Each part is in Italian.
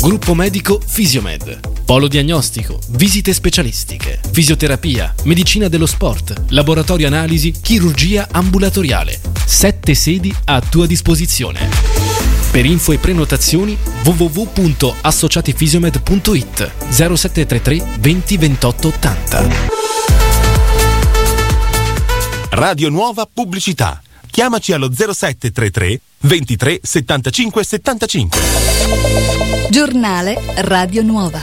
Gruppo medico Fisiomed. Polo diagnostico, visite specialistiche, fisioterapia, medicina dello sport, laboratorio analisi, chirurgia ambulatoriale. 7 sedi a tua disposizione. Per info e prenotazioni www.associatifisiomed.it 0733 20 28 80. Radio Nuova Pubblicità. Chiamaci allo 0733 23 75 75. Giornale Radio Nuova.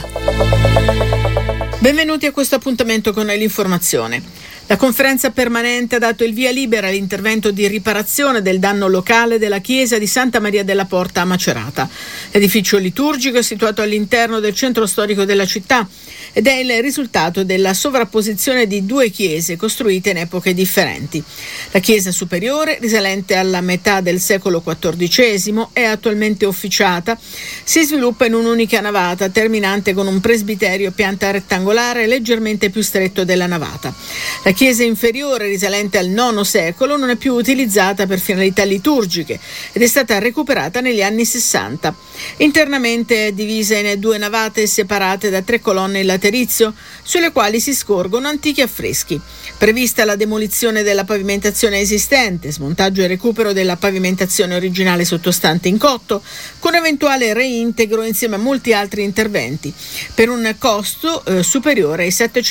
Benvenuti a questo appuntamento con l'informazione. La conferenza permanente ha dato il via libera all'intervento di riparazione del danno locale della chiesa di Santa Maria della Porta a Macerata. L'edificio liturgico è situato all'interno del centro storico della città ed è il risultato della sovrapposizione di due chiese costruite in epoche differenti. La chiesa superiore, risalente alla metà del secolo XIV, è attualmente officiata, si sviluppa in un'unica navata terminante con un presbiterio a pianta rettangolare leggermente più stretto della navata. La chiesa inferiore, risalente al IX secolo, non è più utilizzata per finalità liturgiche ed è stata recuperata negli anni 60. Internamente è divisa in due navate separate da 3 colonne in laterizio, sulle quali si scorgono antichi affreschi. Prevista la demolizione della pavimentazione esistente, smontaggio e recupero della pavimentazione originale sottostante in cotto, con eventuale reintegro insieme a molti altri interventi, per un costo superiore ai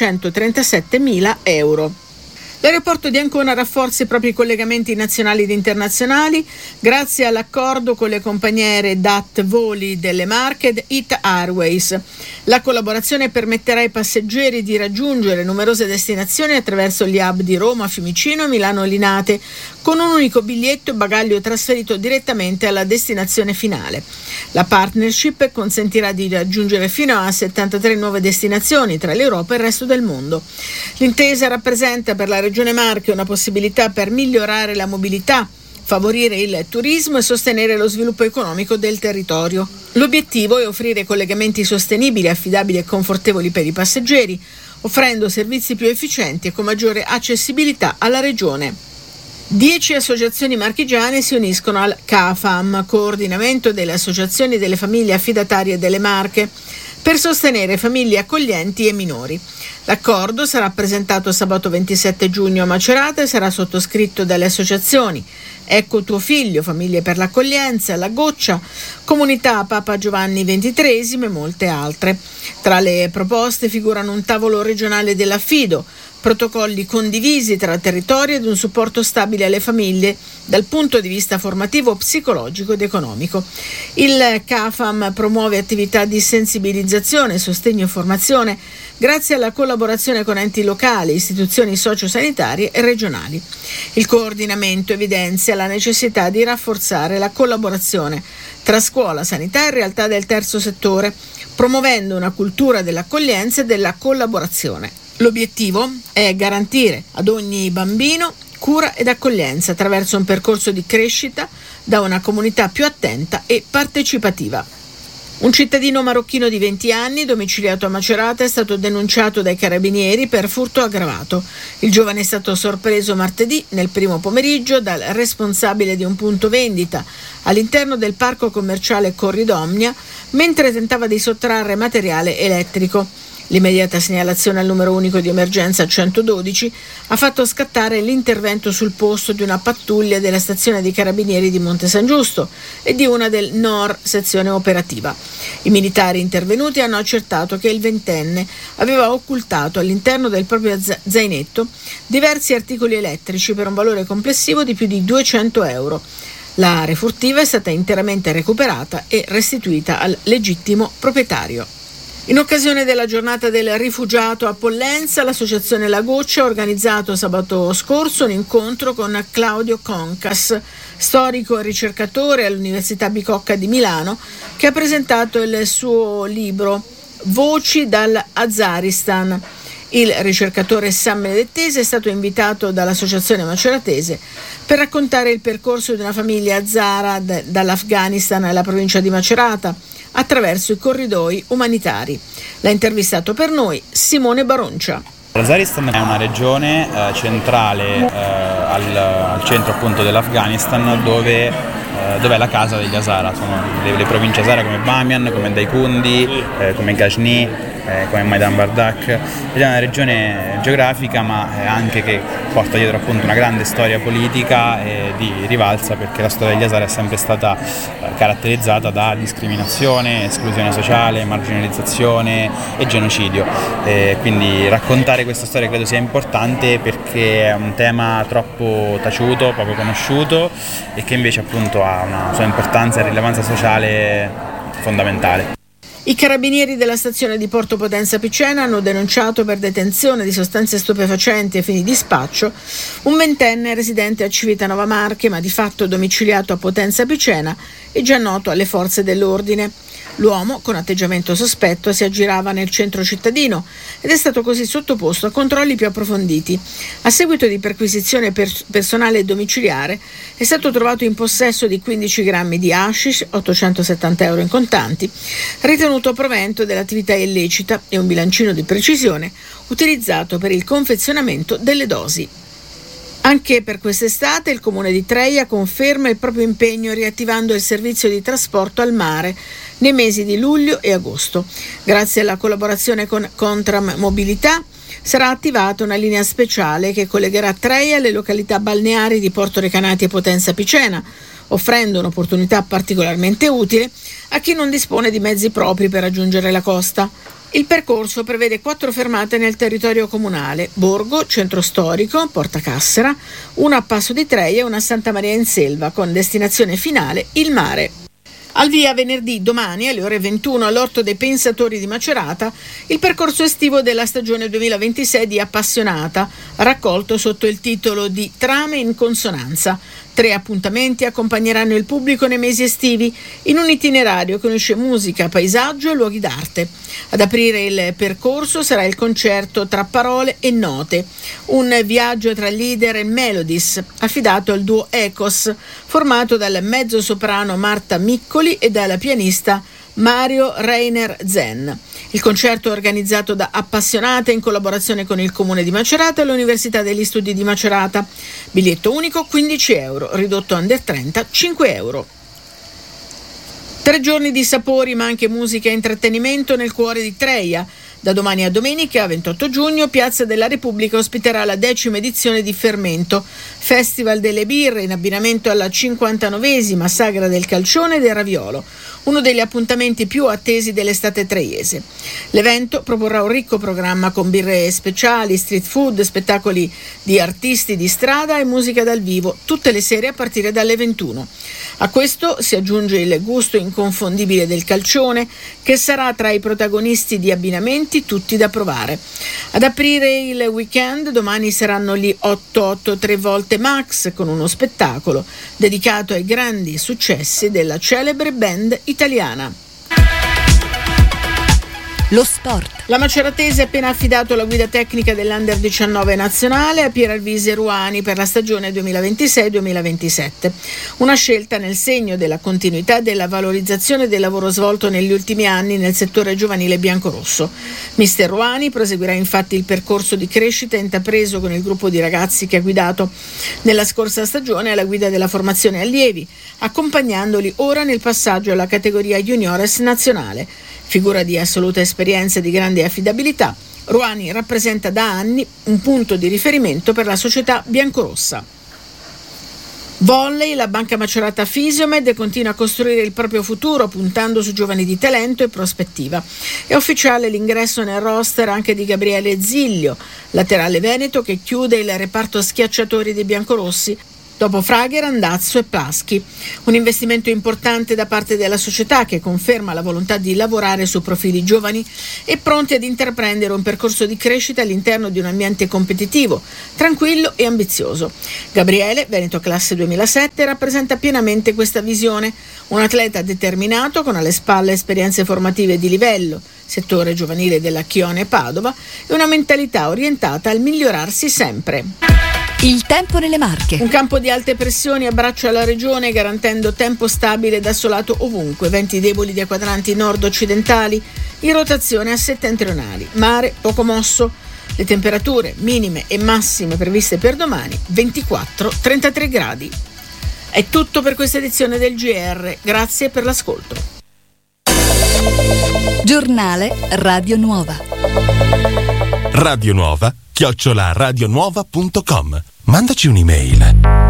737.000 euro. L'aeroporto di Ancona rafforza i propri collegamenti nazionali ed internazionali grazie all'accordo con le compagnie aeree DAT Voli delle Marche ed IT Airways. La collaborazione permetterà ai passeggeri di raggiungere numerose destinazioni attraverso gli hub di Roma, Fiumicino e Milano Linate, con un unico biglietto e bagaglio trasferito direttamente alla destinazione finale. La partnership consentirà di raggiungere fino a 73 nuove destinazioni tra l'Europa e il resto del mondo. L'intesa rappresenta per la Regione Marche una possibilità per migliorare la mobilità, favorire il turismo e sostenere lo sviluppo economico del territorio. L'obiettivo è offrire collegamenti sostenibili, affidabili e confortevoli per i passeggeri, offrendo servizi più efficienti e con maggiore accessibilità alla regione. 10 associazioni marchigiane si uniscono al CAFAM, coordinamento delle associazioni delle famiglie affidatarie delle Marche, per sostenere famiglie accoglienti e minori. L'accordo sarà presentato sabato 27 giugno a Macerata e sarà sottoscritto dalle associazioni Ecco tuo figlio, Famiglie per l'accoglienza, La Goccia, Comunità Papa Giovanni XXIII e molte altre. Tra le proposte figurano un tavolo regionale dell'affido, protocolli condivisi tra territori ed un supporto stabile alle famiglie dal punto di vista formativo, psicologico ed economico. Il CAFAM promuove attività di sensibilizzazione, sostegno e formazione grazie alla collaborazione con enti locali, istituzioni sociosanitarie e regionali. Il coordinamento evidenzia la necessità di rafforzare la collaborazione tra scuola, sanità e realtà del terzo settore, promuovendo una cultura dell'accoglienza e della collaborazione. L'obiettivo è garantire ad ogni bambino cura ed accoglienza attraverso un percorso di crescita da una comunità più attenta e partecipativa. Un cittadino marocchino di 20 anni, domiciliato a Macerata, è stato denunciato dai carabinieri per furto aggravato. Il giovane è stato sorpreso martedì nel primo pomeriggio dal responsabile di un punto vendita all'interno del parco commerciale Corridomnia mentre tentava di sottrarre materiale elettrico. L'immediata segnalazione al numero unico di emergenza 112 ha fatto scattare l'intervento sul posto di una pattuglia della stazione dei carabinieri di Monte San Giusto e di una del NOR sezione operativa. I militari intervenuti hanno accertato che il ventenne aveva occultato all'interno del proprio zainetto diversi articoli elettrici per un valore complessivo di più di 200 euro. La refurtiva è stata interamente recuperata e restituita al legittimo proprietario. In occasione della giornata del rifugiato a Pollenza, l'associazione La Goccia ha organizzato sabato scorso un incontro con Claudio Concas, storico e ricercatore all'Università Bicocca di Milano, che ha presentato il suo libro Voci dall'Azaristan. Il ricercatore sambenedettese è stato invitato dall'Associazione Maceratese per raccontare il percorso di una famiglia azara dall'Afghanistan alla provincia di Macerata attraverso i corridoi umanitari. L'ha intervistato per noi Simone Baroncia. L'Azaristan è una regione centrale al centro appunto dell'Afghanistan dove dove è la casa degli Hazara. Sono le province Hazara come Bamiyan, come Daikundi, come Ghazni, come Maidan Bardak. È una regione geografica ma anche che porta dietro appunto una grande storia politica e di rivalsa, perché la storia degli Hazara è sempre stata caratterizzata da discriminazione, esclusione sociale, marginalizzazione e genocidio. Quindi raccontare questa storia credo sia importante, perché è un tema troppo taciuto, poco conosciuto e che invece appunto ha una sua importanza e rilevanza sociale fondamentale. I carabinieri della stazione di Porto Potenza Picena hanno denunciato per detenzione di sostanze stupefacenti a fini di spaccio un 20enne residente a Civitanova Marche, ma di fatto domiciliato a Potenza Picena e già noto alle forze dell'ordine. L'uomo, con atteggiamento sospetto, si aggirava nel centro cittadino ed è stato così sottoposto a controlli più approfonditi. A seguito di perquisizione personale domiciliare è stato trovato in possesso di 15 grammi di hashish, 870 euro in contanti, ritenuto provento dell'attività illecita, e un bilancino di precisione utilizzato per il confezionamento delle dosi. Anche per quest'estate il Comune di Treia conferma il proprio impegno riattivando il servizio di trasporto al mare nei mesi di luglio e agosto. Grazie alla collaborazione con Contram Mobilità sarà attivata una linea speciale che collegherà Treia alle località balneari di Porto Recanati e Potenza Picena, offrendo un'opportunità particolarmente utile a chi non dispone di mezzi propri per raggiungere la costa. Il percorso prevede 4 fermate nel territorio comunale: Borgo, Centro Storico, Porta Cassera, una a Passo di Treia e una a Santa Maria in Selva, con destinazione finale il mare. Al via venerdì, domani, alle ore 21 all'Orto dei Pensatori di Macerata, il percorso estivo della stagione 2026 di Appassionata, raccolto sotto il titolo di Trame in consonanza. 3 appuntamenti accompagneranno il pubblico nei mesi estivi in un itinerario che unisce musica, paesaggio e luoghi d'arte. Ad aprire il percorso sarà il concerto Tra parole e note, un viaggio tra leader e melodies affidato al duo Ecos, formato dal mezzosoprano Marta Miccoli e dalla pianista Mario Reiner Zen. Il concerto è organizzato da Appassionata in collaborazione con il Comune di Macerata e l'Università degli Studi di Macerata. Biglietto unico 15 euro, ridotto under 30 5 euro. 3 giorni di sapori ma anche musica e intrattenimento nel cuore di Treia. Da domani a domenica, 28 giugno, Piazza della Repubblica ospiterà la 10ª edizione di Fermento, Festival delle birre in abbinamento alla 59ª Sagra del Calcione e del Raviolo, uno degli appuntamenti più attesi dell'estate treiese. L'evento proporrà un ricco programma con birre speciali, street food, spettacoli di artisti di strada e musica dal vivo, tutte le sere a partire dalle 21. A questo si aggiunge il gusto inconfondibile del calcione, che sarà tra i protagonisti di abbinamenti tutti da provare. Ad aprire il weekend domani saranno gli 883 volte Max, con uno spettacolo dedicato ai grandi successi della celebre band italiana. Lo sport. La maceratese ha appena affidato la guida tecnica dell'Under 19 nazionale a Pier Alvise Ruani per la stagione 2026-2027. Una scelta nel segno della continuità e della valorizzazione del lavoro svolto negli ultimi anni nel settore giovanile biancorosso. Mister Ruani proseguirà infatti il percorso di crescita intrapreso con il gruppo di ragazzi che ha guidato nella scorsa stagione alla guida della formazione allievi, accompagnandoli ora nel passaggio alla categoria juniores nazionale. Figura di assoluta esperienza e di grande affidabilità, Ruani rappresenta da anni un punto di riferimento per la società biancorossa. Volley, la banca Macerata Fisiomed continua a costruire il proprio futuro puntando su giovani di talento e prospettiva. È ufficiale l'ingresso nel roster anche di Gabriele Ziglio, laterale veneto che chiude il reparto schiacciatori dei biancorossi dopo Fraghe, Randazzo e Plaschi. Un investimento importante da parte della società che conferma la volontà di lavorare su profili giovani e pronti ad intraprendere un percorso di crescita all'interno di un ambiente competitivo, tranquillo e ambizioso. Gabriele, Veneto classe 2007, rappresenta pienamente questa visione. Un atleta determinato con alle spalle esperienze formative di livello, settore giovanile della Chione Padova, e una mentalità orientata al migliorarsi sempre. Il tempo nelle Marche. Un campo di alte pressioni abbraccia la regione garantendo tempo stabile ed assolato ovunque, venti deboli da quadranti nord-occidentali, in rotazione a settentrionali, mare poco mosso. Le temperature minime e massime previste per domani 24-33 gradi. È tutto per questa edizione del GR. Grazie per l'ascolto. Giornale Radio Nuova. Radio Nuova @radionuova.com. Mandaci un'email.